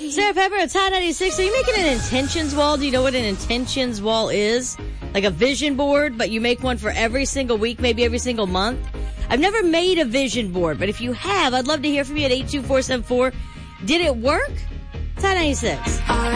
Sarah Pepper, it's Hot 96. Are you making an intentions wall? Do you know what an intentions wall is? Like a vision board, but you make one for every single week, maybe every single month. I've never made a vision board, but if you have, I'd love to hear from you at 82474. Did it work? It's Hot 96.